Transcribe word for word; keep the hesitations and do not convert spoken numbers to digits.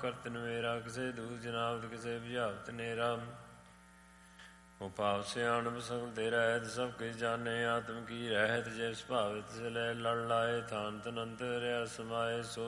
ਕਰਤ ਨਵੇਰਾ, ਕਿਸੇ ਦੂਤ ਜਨਾਵਤ ਕਿਸੇ ਬੁਝਾਵਤ ਨੇਰਾ। ਉਹ ਭਾਵ ਸਿਆਣਪ ਸਗਲ ਤੇ ਰਹਿਤ, ਸਭ ਕਿਛ ਜਾਣੇ ਆਤਮ ਕੀ ਰਹਿਤ। ਜੇ ਸੁਭਾਵਿਤ ਲੈ ਲੜ ਲਾਏ, ਥਾਨ ਤਨ ਅੰਤਰ ਰਿਆ ਸਮਾਏ। ਸੋ